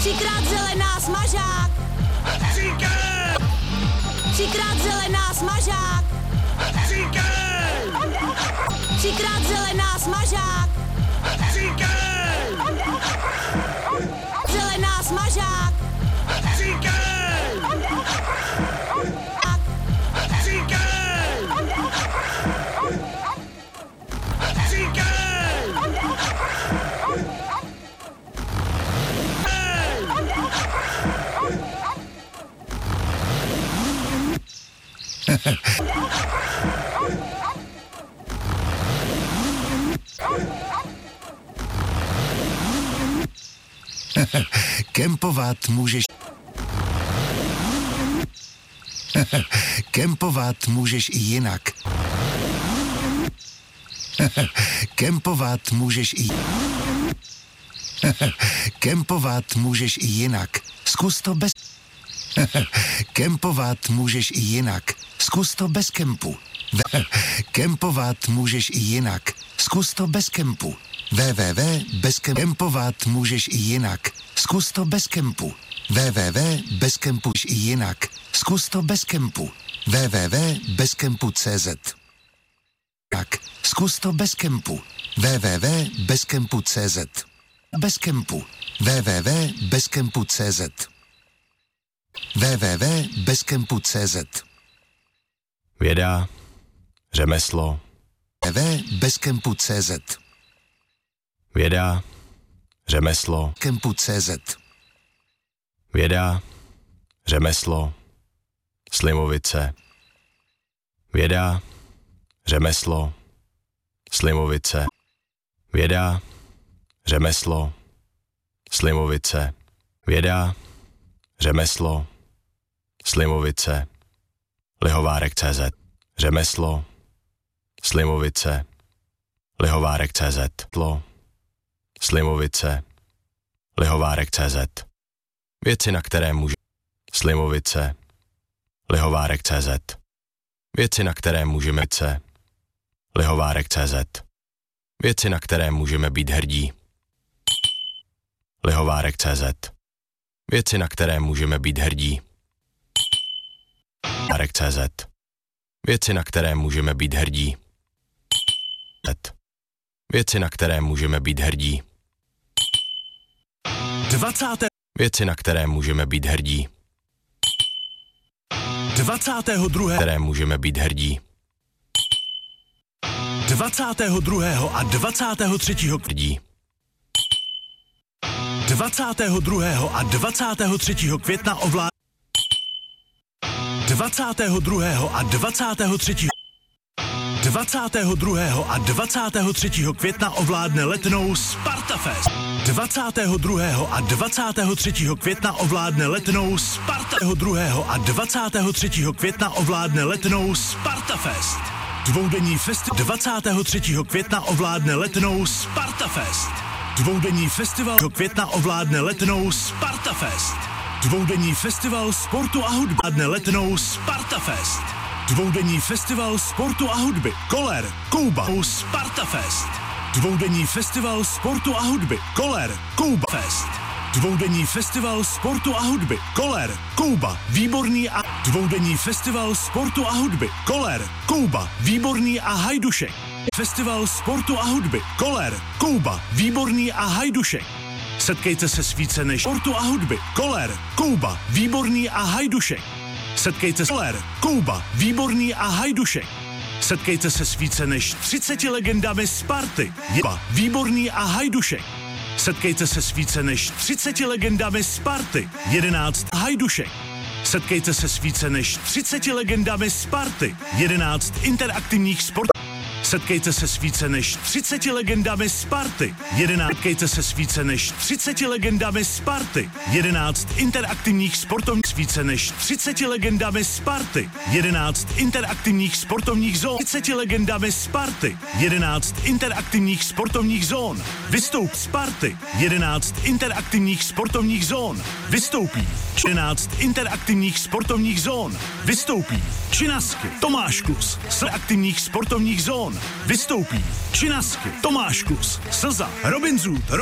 Třikrát zelená smažák. Třikrát zelená smažák. Třikrát zelená smažák. Zelená smažák. Kempovat můžeš. Kempovat můžeš i jinak. Kempovat můžeš i... Kempovat můžeš i jinak. Zkus to bez... Kempovat můžeš i jinak. Zkus to bez kempu. Kempovat můžeš i jinak. Zkus to bez kempu. Kempovat můžeš i jinak. Zkus to bez kempu. Bezkempu i jinak. Zkus to bez kempu. www.bezkempu.cz. Tak, zkus to bez kempu. www.bezkempu.cz. Bez kempu. www.bezkempu.cz. www.bezkempu.cz. Věda, řemeslo. www.bezkempu.cz. Věda, řemeslo. Kempu.cz. Věda, řemeslo, Slimovice. Věda, řemeslo, Slimovice. Věda, řemeslo, Slimovice. Věda, řemeslo, Slimovice. Lihovárek.cz. Řemeslo, Slimovice. Lihovárek.cz. Tlo, Slimovice. Lihovárek.cz. Věci, na které může. Slimovice. Lihovárek.cz. Věci, na které můžeme. Lihovárek.cz. Věci, na které můžeme být hrdí. Lihovárek.cz. Věci, na které můžeme být hrdí. Lihovárek.cz. Věci, na které můžeme být hrdí. Věci, na které můžeme být hrdí. 20. Věci, na které můžeme být hrdí. 22. Které můžeme být hrdí. 22. a 23. hrdí. 22. a 23. května ovládne. 22. a 23. 22. a 23. května ovládne Letnou Spartafest. 22. a 23. května ovládne Letnou Sparta. 2. a 23. května ovládne Letnou Spartafest. Dvoudenní festival. 23. května ovládne Letnou Spartafest. Dvoudenní festival května ovládne Letnou Spartafest. Dvoudenní festival sportu a hudby ovládne Letnou Spartafest. Dvoudenní festival sportu a hudby Koller, Kouba, Spartafest. Dvoudenní festival sportu a hudby Koller, Kouba Fest. Dvoudenní festival sportu a hudby Koller, Kouba, Výborný a dvoudenní festival sportu a hudby Koller, Kouba, Výborný a Hajdušek. Festival sportu a hudby Koller, Kouba, Výborný a Hajdušek. Setkejte se s více než sportu a hudby Koller, Kouba, Výborný a Hajdušek. Setkejte se Koller, Kouba, Výborný a Hajdušek. Setkejte se s více než 30 legendami Sparty, Výborný a Hajdušek. Setkejte se s více než 30 legendami Sparty, 11 Hajdušek. Setkejte se s více než 30 legendami Sparty, 11 interaktivních sportů. Setkejte se s více než 30 legendami Sparty, 11. Setkejte se s více než 30 legendami Sparty, 11 interaktivních sportovních s více než 30 legendami Sparty, 11 interaktivních sportovních zón. 30 legendami Sparty, 11 interaktivních sportovních zón. Vystoup Sparty, 11 interaktivních sportovních zón. Vystoupí 11 interaktivních sportovních zón. Vystoupí Činasky, Tomáš Klus z aktivních sportovních zón. Vystoupí Činasky, Tomáš Klus, Slza, Robin Zoot,